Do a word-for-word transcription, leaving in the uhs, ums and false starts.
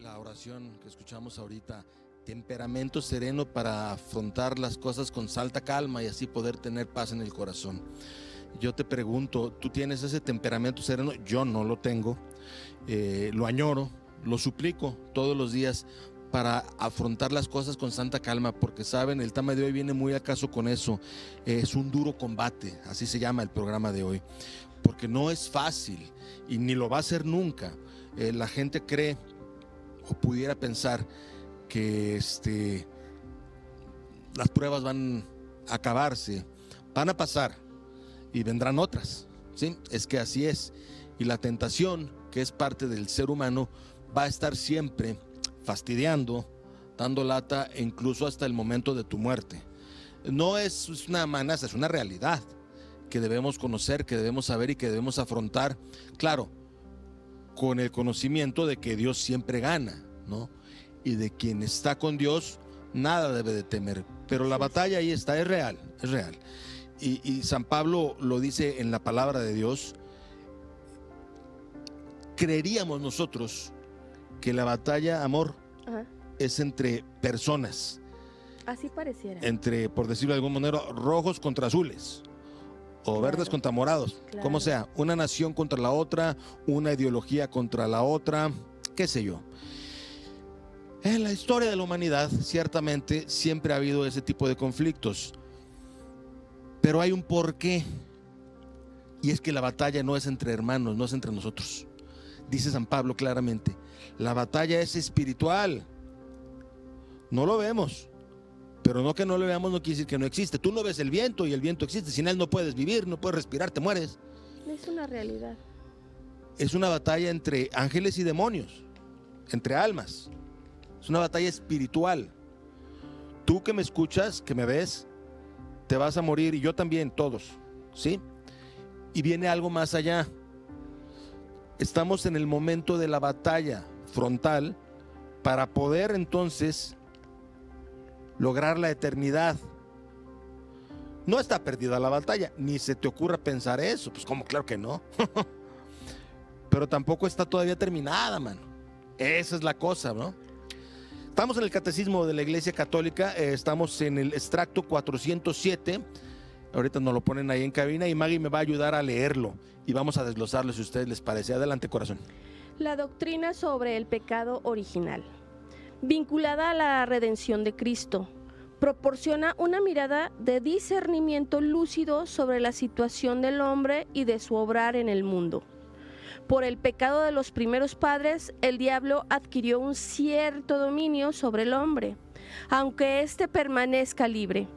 La oración que escuchamos ahorita, temperamento sereno para afrontar las cosas con alta calma y así poder tener paz en el corazón. Yo te pregunto, ¿tú tienes ese temperamento sereno? Yo no lo tengo, eh, lo añoro, lo suplico todos los días para afrontar las cosas con santa calma, porque saben, el tema de hoy viene muy al caso con eso. Eh, es un duro combate, así se llama el programa de hoy, porque no es fácil y ni lo va a ser nunca. Eh, la gente cree o pudiera pensar que este, las pruebas van a acabarse, van a pasar y vendrán otras, ¿sí? Es que así es. Y la tentación, que es parte del ser humano, va a estar siempre fastidiando, dando lata, e incluso hasta el momento de tu muerte. No es una amenaza, es una realidad que debemos conocer, que debemos saber y que debemos afrontar. Claro, con el conocimiento de que Dios siempre gana, ¿no? Y de quien está con Dios, nada debe de temer. Pero la batalla ahí está, es real, es real. Y, y San Pablo lo dice en la palabra de Dios. Creeríamos nosotros que la batalla, amor, Ajá. es entre personas. Así pareciera. Entre, por decirlo de alguna manera, rojos contra azules. O claro. verdes contra morados, claro. como sea, una nación contra la otra, una ideología contra la otra, qué sé yo. En la historia de la humanidad, ciertamente, siempre ha habido ese tipo de conflictos, pero hay un porqué, y es que la batalla no es entre hermanos, no es entre nosotros. Dice San Pablo claramente, la batalla es espiritual, no lo vemos. Pero no que no lo veamos no quiere decir que no existe. Tú no ves el viento y el viento existe. Sin él no puedes vivir, no puedes respirar, te mueres. Es una realidad. Es una batalla entre ángeles y demonios, entre almas. Es una batalla espiritual. Tú que me escuchas, que me ves, te vas a morir y yo también, todos, ¿sí? Y viene algo más allá. Estamos en el momento de la batalla frontal para poder entonces lograr la eternidad. No está perdida la batalla, ni se te ocurra pensar eso, pues como, claro que no. Pero tampoco está todavía terminada, mano. Esa es la cosa, ¿no? Estamos en el Catecismo de la Iglesia Católica, eh, estamos en el extracto cuatrocientos siete. Ahorita nos lo ponen ahí en cabina y Maggie me va a ayudar a leerlo y vamos a desglosarlo si a ustedes les parece. Adelante, corazón. La doctrina sobre el pecado original, vinculada a la redención de Cristo, proporciona una mirada de discernimiento lúcido sobre la situación del hombre y de su obrar en el mundo. Por el pecado de los primeros padres, el diablo adquirió un cierto dominio sobre el hombre, aunque éste permanezca libre.